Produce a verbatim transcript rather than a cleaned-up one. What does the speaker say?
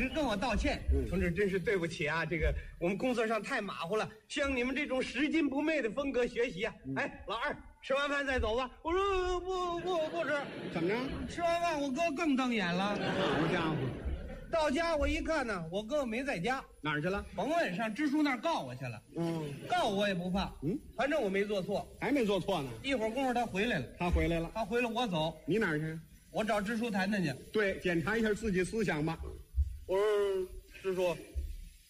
实跟我道歉。 嗯同志，真是对不起啊，这个我们工作上太马虎了，向你们这种拾金不昧的风格学习啊。 嗯哎，老二，吃完饭再走吧。我说不不不吃， 怎么着？ 吃完饭我哥更瞪眼了。 好家伙， 到家我一看呢，我哥没在家， 哪儿去了？ 甭问，上支书那儿告我去了。 嗯， 告我也不怕， 嗯， 反正我没做错。 还没做错呢。 一会儿功夫他回来了， 他回来了， 他回来我走， 你哪儿去？ 我找支书谈谈去。 对，检查一下自己思想吧。 我说支书，